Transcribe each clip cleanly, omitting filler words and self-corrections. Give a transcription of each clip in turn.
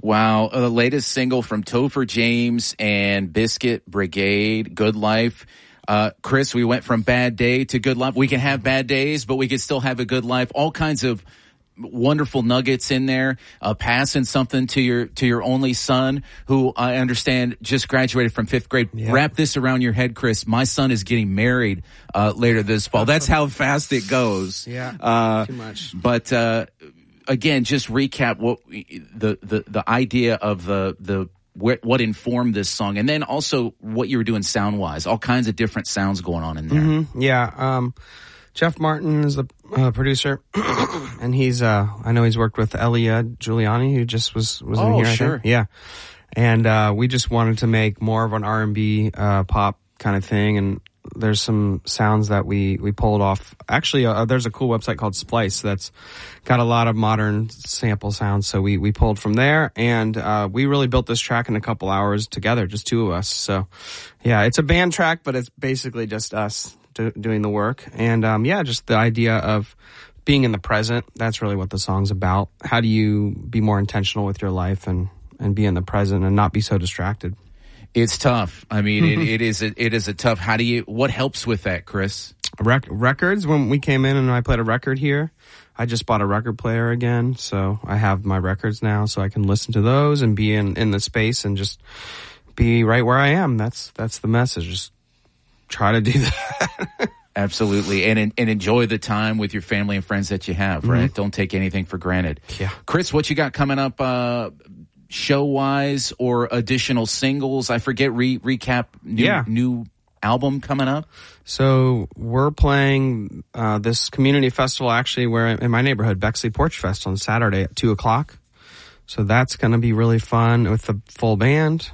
Wow. The latest single from Topher James and Biscuit Brigade, Good Life. Chris, we went from bad day to good life. We can have bad days, but we can still have a good life. All kinds of wonderful nuggets in there. Passing something to your only son, who I understand just graduated from 5th grade. Yeah. Wrap this around your head, Chris. My son is getting married later this fall. That's how fast it goes. Yeah, too much. But again, just recap what the idea of what informed this song, and then also what you were doing sound wise. All kinds of different sounds going on in there. Mm-hmm. Yeah. Jeff Martin is the producer, and he's I know he's worked with Elia Giuliani, who just was in here. Sure. I think. Yeah, and we just wanted to make more of an R&B pop kind of thing, and there's some sounds that we pulled off. Actually, there's a cool website called Splice that's got a lot of modern sample sounds, so we pulled from there, and we really built this track in a couple hours together, just two of us. So yeah, it's a band track, but it's basically just us doing the work. And just the idea of being in the present. That's really what the song's about. How do you be more intentional with your life and be in the present and not be so distracted? It's tough. I mean, it is a tough. What helps with that, Chris? Records. When we came in and I played a record here, I just bought a record player again. So I have my records now, so I can listen to those and be in the space and just be right where I am. That's the message. Just try to do that. Absolutely. And enjoy the time with your family and friends that you have, right? Mm-hmm. Don't take anything for granted. Yeah. Chris, what you got coming up show-wise or additional singles? I forget, recap new album coming up? So we're playing this community festival actually where in my neighborhood, Bexley Porch Fest on Saturday at 2:00. So that's going to be really fun with the full band.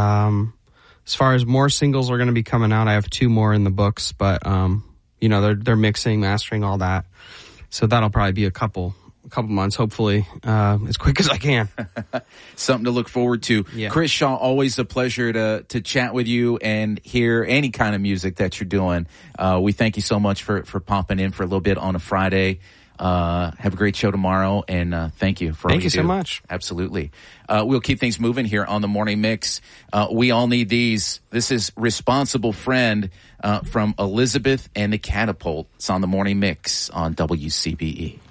As far as more singles are going to be coming out, I have 2 more in the books, but they're mixing, mastering, all that. So that'll probably be a couple months, hopefully, as quick as I can. Something to look forward to. Yeah. Chris Shaw, always a pleasure to chat with you and hear any kind of music that you're doing. We thank you so much for popping in for a little bit on a Friday. Have a great show tomorrow, and thank you for all you do. Thank you so much. Absolutely. We'll keep things moving here on the Morning Mix. We all need these. This is Responsible Friend from Elizabeth and the Catapult. It's on the Morning Mix on WCBE.